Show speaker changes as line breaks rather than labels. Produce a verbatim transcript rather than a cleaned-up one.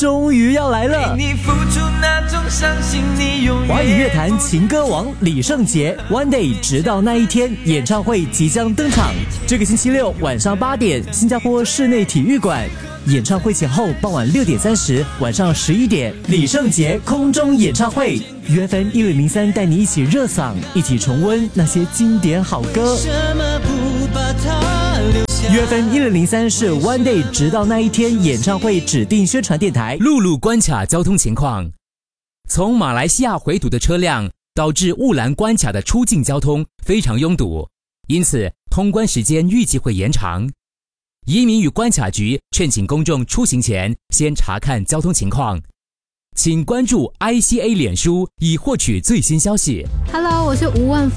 终于要来了！
你付出那种相信你永远
华语乐坛情歌王李圣杰 One Day 直到那一天演唱会即将登场，这个星期六晚上八点，新加坡室内体育馆。演唱会前后傍晚六点三十，晚上十一点，李圣杰空中演唱会。U F M 一零零三带你一起热嗓，一起重温那些经典好歌。U F M 一零零三是 One Day 直到那一天演唱会指定宣传电台。
陆路关卡交通情况：从马来西亚回堵的车辆导致雾兰关卡的出境交通非常拥堵，因此通关时间预计会延长。移民与关卡局劝请公众出行前先查看交通情况，请关注 I C A 脸书以获取最新消息。
Hello， 我是吴万